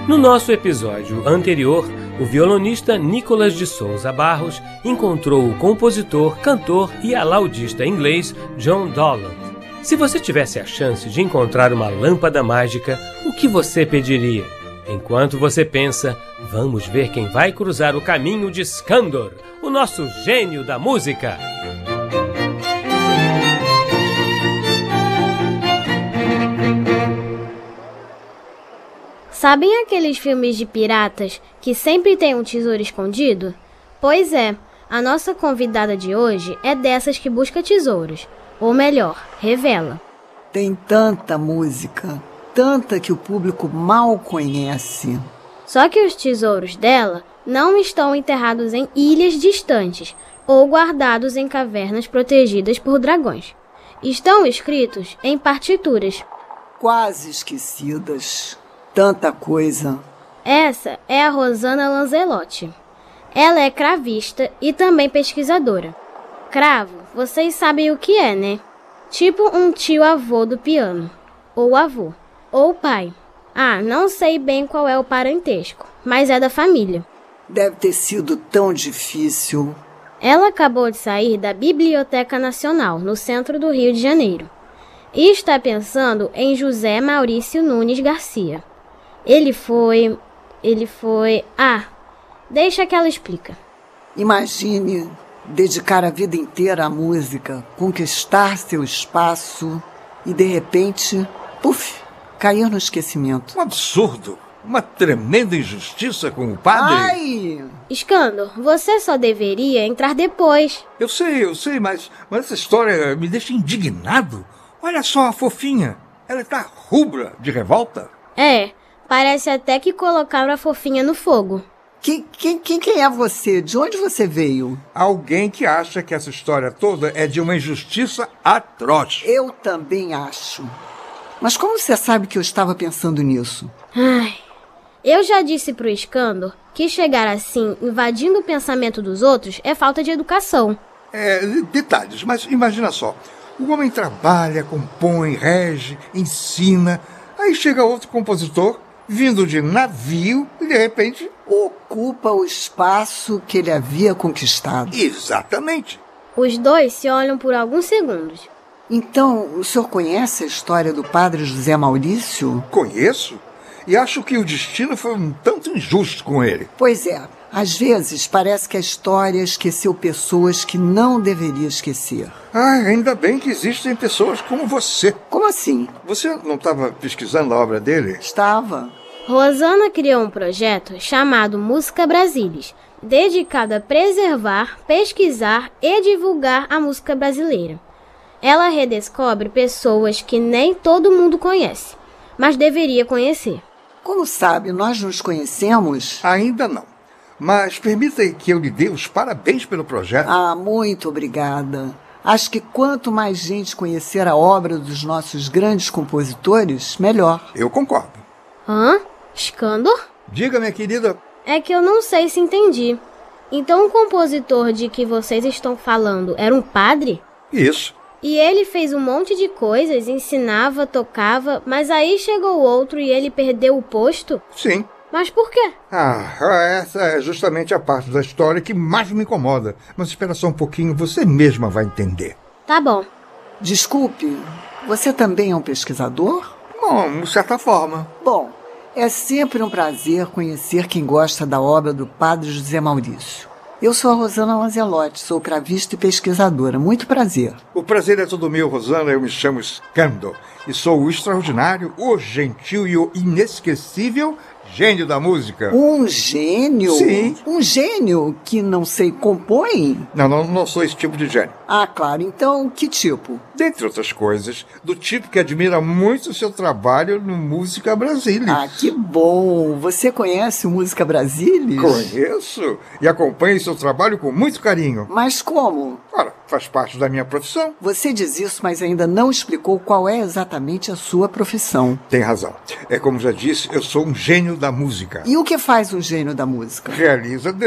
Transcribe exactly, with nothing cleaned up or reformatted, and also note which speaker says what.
Speaker 1: No nosso episódio anterior, o violonista Nicolas de Souza Barros encontrou o compositor, cantor e alaudista inglês John Dowland. Se você tivesse a chance de encontrar uma lâmpada mágica, o que você pediria? Enquanto você pensa, vamos ver quem vai cruzar o caminho de Skandor, o nosso gênio da música.
Speaker 2: Sabem aqueles filmes de piratas que sempre tem um tesouro escondido? Pois é, a nossa convidada de hoje é dessas que busca tesouros. Ou melhor, revela.
Speaker 3: Tem tanta música, tanta que o público mal conhece.
Speaker 2: Só que os tesouros dela não estão enterrados em ilhas distantes ou guardados em cavernas protegidas por dragões. Estão escritos em partituras.
Speaker 3: Quase esquecidas. Tanta coisa.
Speaker 2: Essa é a Rosana Lanzelotti. Ela é cravista e também pesquisadora. Cravo, vocês sabem o que é, né? Tipo um tio-avô do piano. Ou avô. Ou pai. Ah, não sei bem qual é o parentesco, mas é da família.
Speaker 3: Deve ter sido tão difícil.
Speaker 2: Ela acabou de sair da Biblioteca Nacional, no centro do Rio de Janeiro. E está pensando em José Maurício Nunes Garcia. Ele foi... Ele foi... Ah, deixa que ela explica.
Speaker 3: Imagine dedicar a vida inteira à música, conquistar seu espaço e, de repente, puf, cair no esquecimento.
Speaker 4: Um absurdo! Uma tremenda injustiça com o padre.
Speaker 3: Ai!
Speaker 2: Skandor, você só deveria entrar depois.
Speaker 4: Eu sei, eu sei, mas, mas essa história me deixa indignado. Olha só a fofinha. Ela está rubra de revolta.
Speaker 2: É... Parece até que colocaram a fofinha no fogo.
Speaker 3: Quem, quem, quem, quem é você? De onde você veio?
Speaker 4: Alguém que acha que essa história toda é de uma injustiça atroz.
Speaker 3: Eu também acho. Mas como você sabe que eu estava pensando nisso?
Speaker 2: Ai, eu já disse pro Skandor que chegar assim, invadindo o pensamento dos outros, é falta de educação.
Speaker 4: É, detalhes, mas imagina só. O homem trabalha, compõe, rege, ensina. Aí chega outro compositor, vindo de navio e, de repente,
Speaker 3: ocupa o espaço que ele havia conquistado.
Speaker 4: Exatamente.
Speaker 2: Os dois se olham por alguns segundos.
Speaker 3: Então, o senhor conhece a história do padre José Maurício?
Speaker 4: Conheço. E acho que o destino foi um tanto injusto com ele.
Speaker 3: Pois é. Às vezes, parece que a história esqueceu pessoas que não deveria esquecer.
Speaker 4: Ah, ainda bem que existem pessoas como você.
Speaker 3: Como assim?
Speaker 4: Você não estava pesquisando a obra dele?
Speaker 3: Estava.
Speaker 2: Rosana criou um projeto chamado Música Brasilis, dedicado a preservar, pesquisar e divulgar a música brasileira. Ela redescobre pessoas que nem todo mundo conhece, mas deveria conhecer.
Speaker 3: Como sabe, nós nos conhecemos?
Speaker 4: Ainda não. Mas permita que eu lhe dê os parabéns pelo projeto.
Speaker 3: Ah, muito obrigada. Acho que quanto mais gente conhecer a obra dos nossos grandes compositores, melhor.
Speaker 4: Eu concordo.
Speaker 2: Hã? Skandor?
Speaker 4: Diga, minha querida.
Speaker 2: É que eu não sei se entendi. Então o compositor de que vocês estão falando era um padre?
Speaker 4: Isso.
Speaker 2: E ele fez um monte de coisas, ensinava, tocava, mas aí chegou outro e ele perdeu o posto?
Speaker 4: Sim.
Speaker 2: Mas por quê?
Speaker 4: Ah, essa é justamente a parte da história que mais me incomoda. Mas espera só um pouquinho, você mesma vai entender.
Speaker 2: Tá bom.
Speaker 3: Desculpe, você também é um pesquisador?
Speaker 4: Bom, de certa forma.
Speaker 3: Bom, é sempre um prazer conhecer quem gosta da obra do padre José Maurício. Eu sou a Rosana Lanzelotti, sou cravista e pesquisadora. Muito prazer.
Speaker 4: O prazer é todo meu, Rosana. Eu me chamo Skandor e sou o extraordinário, o gentil e o inesquecível gênio da música.
Speaker 3: Um gênio?
Speaker 4: Sim.
Speaker 3: Um gênio que não sei compõe?
Speaker 4: Não, não, não sou esse tipo de gênio.
Speaker 3: Ah, claro. Então, que tipo?
Speaker 4: Dentre outras coisas, do tipo que admira muito o seu trabalho no Música Brasilis.
Speaker 3: Ah, que bom! Você conhece o Música Brasilis?
Speaker 4: Conheço e acompanho seu trabalho com muito carinho.
Speaker 3: Mas como?
Speaker 4: Ora, faz parte da minha profissão.
Speaker 3: Você diz isso, mas ainda não explicou qual é exatamente a sua profissão.
Speaker 4: Tem razão. É como já disse, eu sou um gênio da música.
Speaker 3: E o que faz um gênio da música?
Speaker 4: Realiza